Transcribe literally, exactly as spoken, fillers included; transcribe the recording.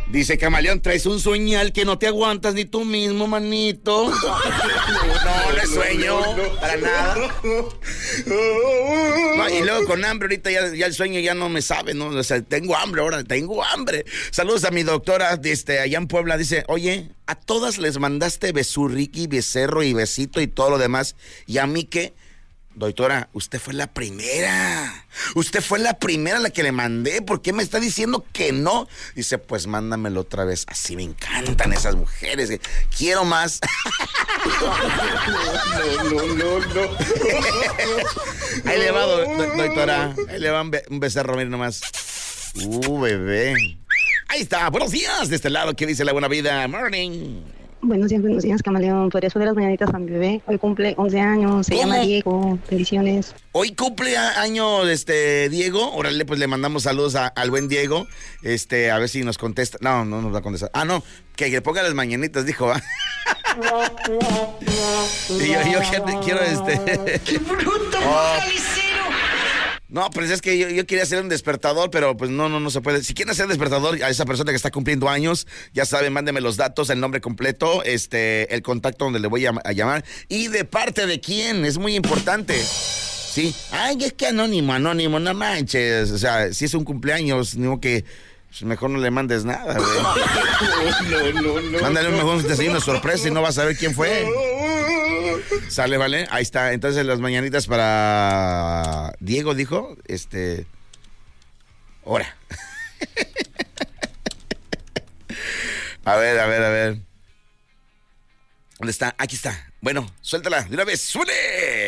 Dice Camaleón, traes un sueñal que no te aguantas ni tú mismo, manito. No, no es sueño, no, no, no, para nada. No, y luego con hambre, ahorita ya, ya el sueño ya no me sabe, ¿no? O sea, tengo hambre ahora, tengo hambre. Saludos a mi doctora, este, allá en Puebla, dice, oye, a todas les mandaste besurriqui, becerro y besito y todo lo demás, ¿y a mí qué? Doctora, usted fue la primera. Usted fue la primera a la que le mandé. ¿Por qué me está diciendo que no? Dice, pues mándamelo otra vez. Así me encantan esas mujeres. Quiero más. No, no, no, no. Ahí le va, do, do, doctora. Ahí le va un, be un becerro, miren nomás. Uh, bebé. Ahí está. Buenos días. De este lado, ¿qué dice la buena vida? Morning. Buenos días, buenos días, Camaleón. ¿Podrías poner las mañanitas a mi bebé? Hoy cumple once años, se ¿Cómo? llama Diego. Bendiciones. Hoy cumple año este Diego. Órale, pues le mandamos saludos a, al buen Diego. Este, a ver si nos contesta. No, no nos va a contestar. Ah, no, que le ponga las mañanitas, dijo. ¿Ah? Y yo, yo quiero, quiero este. ¡Qué bruto, oh. Calicero! No, pues es que yo, yo quería hacer un despertador, pero pues no, no, no se puede. Si quieren hacer despertador a esa persona que está cumpliendo años, ya saben, mándeme los datos, el nombre completo, este, el contacto donde le voy a, a llamar y de parte de quién, es muy importante. Sí. Ay, es que anónimo, anónimo, no manches. O sea, si es un cumpleaños, digo que pues mejor no le mandes nada, güey. No, no, no. Mándale un mejor un desayuno sorpresa y no vas a ver quién fue. Sale, ¿vale? Ahí está. Entonces las mañanitas para Diego, dijo, este... Ahora. A ver, a ver, a ver. ¿Dónde está? Aquí está. Bueno, suéltala. De una vez. ¡Suele!